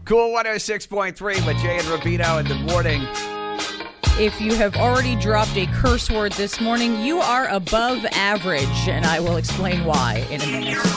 Cool 106.3 with Jay and Rubino in the morning. If you have already dropped a curse word this morning, you are above average, and I will explain why in a minute.